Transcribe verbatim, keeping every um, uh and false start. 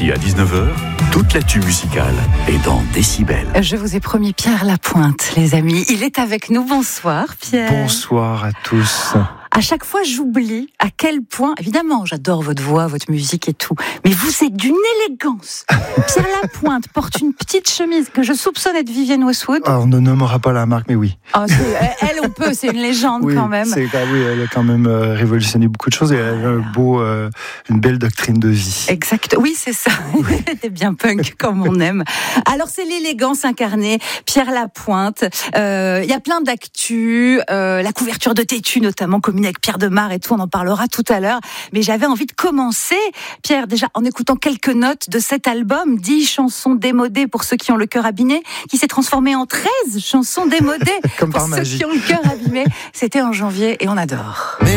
midi à dix-neuf heures, toute l'actu musicale est dans Décibel. Je vous ai promis Pierre Lapointe, les amis. Il est avec nous. Bonsoir, Pierre. Bonsoir à tous. À chaque fois, j'oublie à quel point, évidemment, j'adore votre voix, votre musique et tout, mais vous êtes d'une élégance. Pierre Lapointe porte une petite chemise que je soupçonne être Vivienne Westwood. Ah, on ne nommera pas la marque, mais oui. Oh, elle, on peut, c'est une légende oui, quand même. C'est, oui, elle a quand même euh, révolutionné beaucoup de choses et elle a un beau, euh, une belle doctrine de vie. Exact, oui, c'est ça. Elle est bien punk comme on aime. Alors, c'est l'élégance incarnée, Pierre Lapointe. Il euh, y a plein d'actu, euh, la couverture de Tétu notamment, commune avec Pierre Demar et tout, on en parlera tout à l'heure. Mais j'avais envie de commencer, Pierre, déjà en écoutant quelques notes de cet album, dix chansons démodées pour ceux qui ont le cœur abîmé, qui s'est transformé en treize chansons démodées Comme pour par ceux magie. qui ont le cœur abîmé. C'était en janvier et on adore.